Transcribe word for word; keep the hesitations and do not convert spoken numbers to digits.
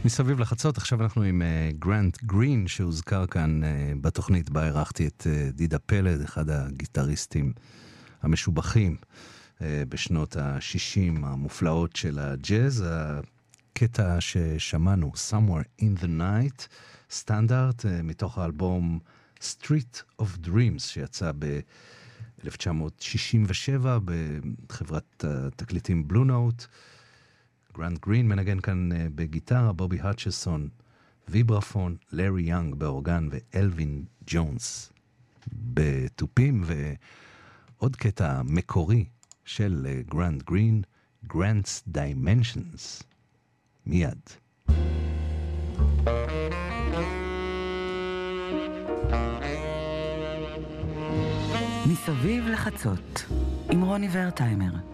מסביב לחצות, עכשיו אנחנו עם גרנט גרין, שהוזכר כאן uh, בתוכנית בה ערכתי את uh, דידה פלד, אחד הגיטריסטים המשובחים uh, בשנות ה-שישים המופלאות של הג'אז. הקטע ששמענו, Somewhere in the Night, סטנדרט, uh, מתוך האלבום Street of Dreams, שיצא ב-אלף תשע מאות שישים ושבע בחברת התקליטים בלו נוט. גרנט גרין מנגן כאן בגיטרה, בובי האצ'סון ויברפון, לארי יאנג באורגן ואלווין ג'ונס בטופים. ועוד קטע מקורי של גרנט גרין, Grant's Dimensions. מיד. מסביב לחצות עם רוני ורטיימר.